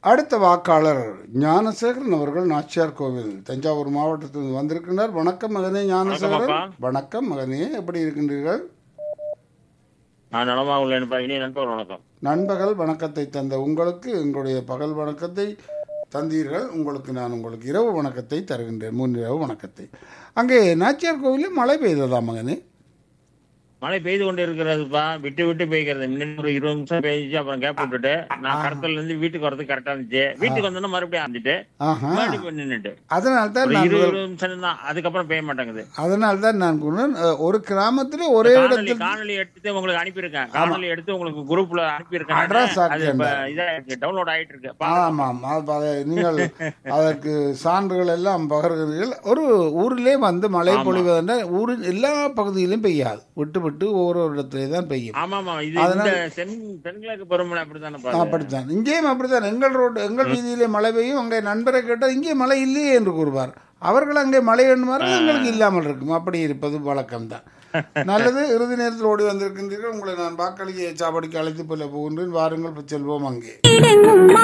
அடுத்த வாக்காளர் ஞானசேகரன் அவர்கள் நாச்சியார் கோவில் தஞ்சாவூர் மாவட்டத்தில் வந்திருக்கின்றார். வணக்கம் மகனே ஞானசேகரன். வணக்கம் மகனே, எப்படி இருக்கின்றீர்கள்? நான் நலமாக உள்ளேன். இனி நண்பர்கள் வணக்கம். நண்பகல் வணக்கத்தை தந்த உங்களுக்கு எங்களுடைய பகல் வணக்கத்தை தந்தீர்கள். உங்களுக்கு இரவு வணக்கத்தை தருகின்றேன், முன்னிரவு வணக்கத்தை. அங்கே நாச்சியார் கோவிலில் மழை பெய்ததா மகனே? மழை பெய்து கொண்டு இருக்கிறதுப்பா, விட்டு விட்டு பெய்கிறது. முன்னாடி ஒரு 20 நிமிஷம் பெய்ஞ்சிச்சு, அப்புறம் கேப் விட்டுட்டு நான் கடத்தல இருந்து வீட்டுக்கு வரதுக்கு கரெக்டா இருந்துச்சு. வீட்டுக்கு வந்தோன்னா மறுபடியும் ஆரம்பிச்சுட்டு மறுபடியும் நின்றுட்டு அதனால்தான் 20 நிமிஷம் தான், அதுக்கப்புறம் பெய்ய மாட்டேங்குது. அதனால்தான் நான் ஒரு கிராமத்துல ஒரே இடத்துல காணொலி எடுத்து உங்களுக்கு அனுப்பியிருக்கேன். காணொலி எடுத்து உங்களுக்கு குரூப்ல அனுப்பியிருக்கேன். டவுன்லோட் ஆயிட்டு இருக்கு. ஆமாம், நீங்கள் அதற்கு சான்றுகள் எல்லாம் பகர்கிறீர்கள். ஒரு ஊரிலே வந்து மழை பொழிவதென்றால் ஊரின் எல்லா பகுதியிலும் பெய்யாது, விட்டு விட்டு ஒவ்வொரு இடத்திலே தான் பெய்யும். பெண்களுக்கு பருவமழை அப்படித்தான், இங்கேயும் அப்படித்தான். எங்கள் வீதியிலே மழை பெய்யும். அங்கே நண்பரை கேட்டால் இங்கே மழை இல்லையே என்று கூறுவார். அவர்கள் அங்கே மழை எண்ணுவார்கள், எங்களுக்கு இல்லாமல் இருக்கும். அப்படி இருப்பது வழக்கம்தான். நல்லது, இறுதி நேரத்தில் ஓடி வந்திருக்கின்றீர்கள். உங்களை நான் வாக்களிக்க சாவடிக்கு அழைத்து போல போகின்றேன். வாருங்கள் செல்வோம் அங்கே.